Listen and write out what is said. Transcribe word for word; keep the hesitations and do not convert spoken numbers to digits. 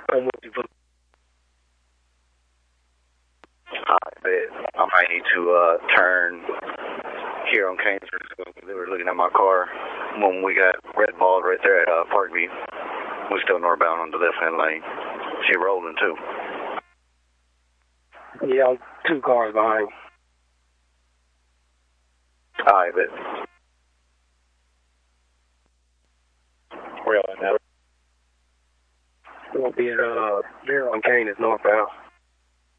I'm with you. I bet I might need to uh, turn here on Canesville. They were looking at my car when we got red balled right there at uh, Parkview. We're still northbound on the left-hand lane. She rolling, too. Yeah, I'm two cars behind. I bet. Where y'all at now? We'll be at, uh, there on Cane is northbound.